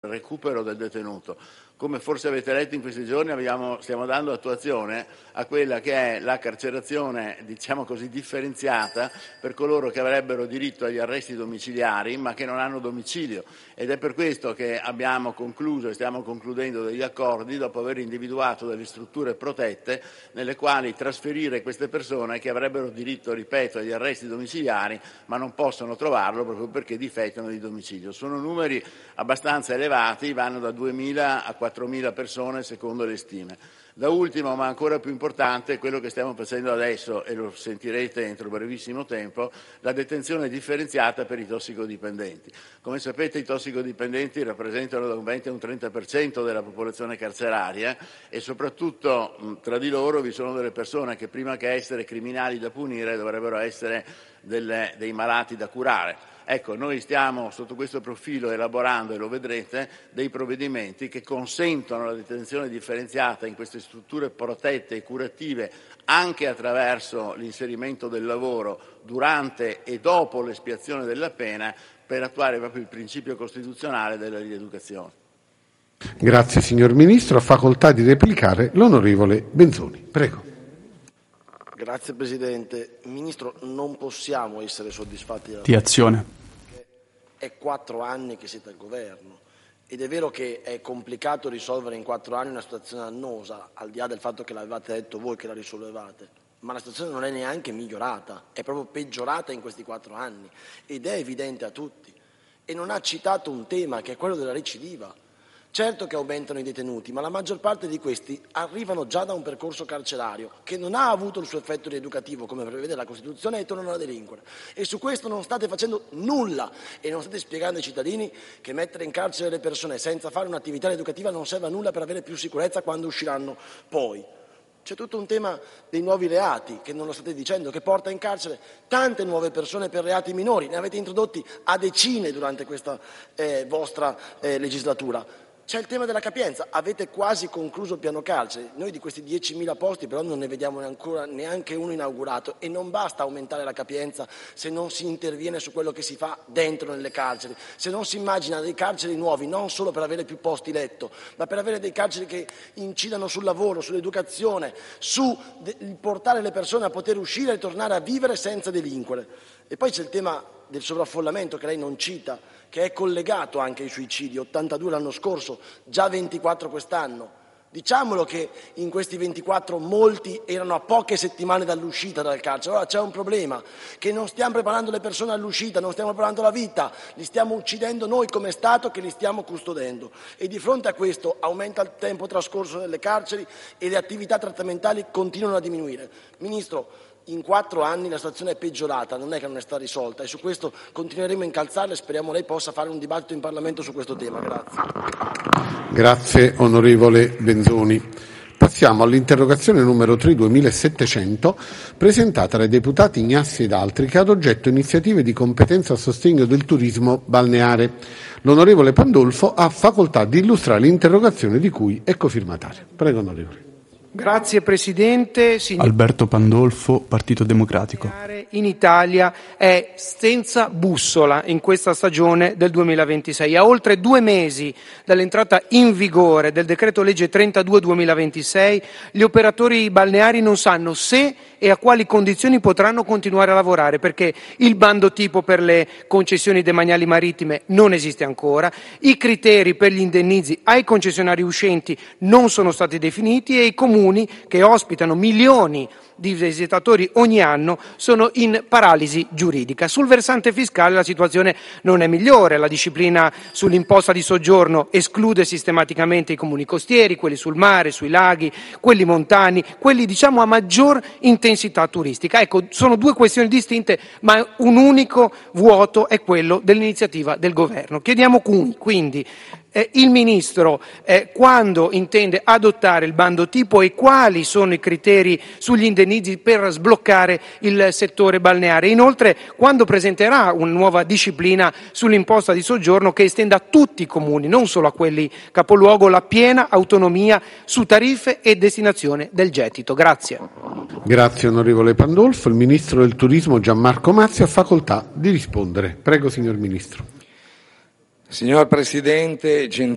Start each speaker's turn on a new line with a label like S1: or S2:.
S1: recupero del detenuto. Come forse avete letto in questi giorni stiamo dando attuazione a quella che è la carcerazione, diciamo così, differenziata per coloro che avrebbero diritto agli arresti domiciliari ma che non hanno domicilio, ed è per questo che abbiamo concluso e stiamo concludendo degli accordi dopo aver individuato delle strutture protette nelle quali trasferire queste persone che avrebbero diritto, ripeto, agli arresti domiciliari ma non possono trovarlo proprio perché difettano di domicilio. Sono numeri abbastanza elevati, vanno da 2.000 a 4.000 persone secondo le stime. Da ultimo, ma ancora più importante, è quello che stiamo facendo adesso, e lo sentirete entro brevissimo tempo, la detenzione differenziata per i tossicodipendenti. Come sapete, i tossicodipendenti rappresentano da un 20 a un 30% della popolazione carceraria e soprattutto tra di loro vi sono delle persone che prima che essere criminali da punire dovrebbero essere dei malati da curare. Ecco, noi stiamo sotto questo profilo elaborando, e lo vedrete, dei provvedimenti che consentono la detenzione differenziata in queste strutture protette e curative anche attraverso l'inserimento del lavoro durante e dopo l'espiazione della pena per attuare proprio il principio costituzionale della rieducazione.
S2: Grazie signor Ministro. Ha facoltà di replicare l'onorevole Benzoni. Prego.
S3: Grazie Presidente. Ministro, non possiamo essere soddisfatti
S4: di azione.
S3: È 4 anni che siete al governo ed è vero che è complicato risolvere in 4 anni una situazione annosa, al di là del fatto che l'avevate detto voi che la risolvevate, ma la situazione non è neanche migliorata, è proprio peggiorata in questi 4 anni ed è evidente a tutti. E non ha citato un tema che è quello della recidiva. Certo che aumentano i detenuti, ma la maggior parte di questi arrivano già da un percorso carcerario che non ha avuto il suo effetto rieducativo come prevede la Costituzione e tornano a delinquere. E su questo non state facendo nulla e non state spiegando ai cittadini che mettere in carcere le persone senza fare un'attività rieducativa non serve a nulla per avere più sicurezza quando usciranno poi. C'è tutto un tema dei nuovi reati, che non lo state dicendo, che porta in carcere tante nuove persone per reati minori. Ne avete introdotti a decine durante questa vostra legislatura. C'è il tema della capienza, avete quasi concluso il piano carcere, noi di questi 10.000 posti però non ne vediamo ancora neanche uno inaugurato e non basta aumentare la capienza se non si interviene su quello che si fa dentro nelle carceri, se non si immagina dei carceri nuovi non solo per avere più posti letto, ma per avere dei carceri che incidano sul lavoro, sull'educazione, su portare le persone a poter uscire e tornare a vivere senza delinquere. E poi c'è il tema del sovraffollamento che lei non cita, che è collegato anche ai suicidi, 82 l'anno scorso, già 24 quest'anno. Diciamolo che in questi 24 molti erano a poche settimane dall'uscita dal carcere. Allora c'è un problema, che non stiamo preparando le persone all'uscita, non stiamo preparando la vita, li stiamo uccidendo noi come Stato che li stiamo custodendo. E di fronte a questo aumenta il tempo trascorso nelle carceri e le attività trattamentali continuano a diminuire. Ministro, in 4 anni la situazione è peggiorata, non è che non è stata risolta e su questo continueremo a incalzarla e speriamo lei possa fare un dibattito in Parlamento su questo tema. Grazie.
S2: Grazie onorevole Benzoni. Passiamo all'interrogazione numero 3 2700 presentata dai deputati Ignazzi ed altri che ha ad oggetto iniziative di competenza a sostegno del turismo balneare. L'onorevole Pandolfo ha facoltà di illustrare l'interrogazione di cui è cofirmatario. Prego onorevole.
S5: Grazie Presidente.
S4: Alberto Pandolfo, Partito Democratico.
S5: In Italia è senza bussola in questa stagione del 2026. A oltre 2 mesi dall'entrata in vigore del decreto legge 32/2026, gli operatori balneari non sanno se e a quali condizioni potranno continuare a lavorare, perché il bando tipo per le concessioni demaniali marittime non esiste ancora, i criteri per gli indennizzi ai concessionari uscenti non sono stati definiti e i comuni che ospitano milioni di visitatori ogni anno sono in paralisi giuridica. Sul versante fiscale la situazione non è migliore, la disciplina sull'imposta di soggiorno esclude sistematicamente i comuni costieri, quelli sul mare, sui laghi, quelli montani, quelli diciamo a maggior intensità turistica. Ecco, sono 2 questioni distinte, ma un unico vuoto è quello dell'iniziativa del governo. Chiediamo quindi il Ministro quando intende adottare il bando tipo e quali sono i criteri sugli indennizzi per sbloccare il settore balneare. Inoltre, quando presenterà una nuova disciplina sull'imposta di soggiorno che estenda a tutti i comuni, non solo a quelli capoluogo, la piena autonomia su tariffe e destinazione del gettito. Grazie.
S2: Grazie onorevole Pandolfo. Il Ministro del Turismo Gianmarco Mazzi ha facoltà di rispondere. Prego signor Ministro.
S6: Signor Presidente,